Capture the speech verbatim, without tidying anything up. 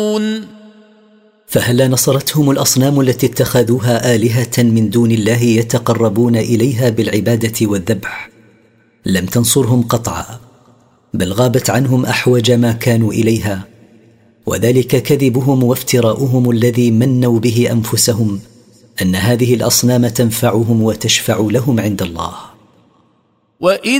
فهلا نصرتهم الأصنام التي اتخذوها آلهة من دون الله يتقربون إليها بالعبادة والذبح؟ لم تنصرهم قطعا، بل غابت عنهم أحوج ما كانوا إليها، وذلك كذبهم وافتراؤهم الذي منوا به أنفسهم أن هذه الأصنام تنفعهم وتشفع لهم عند الله. وإذ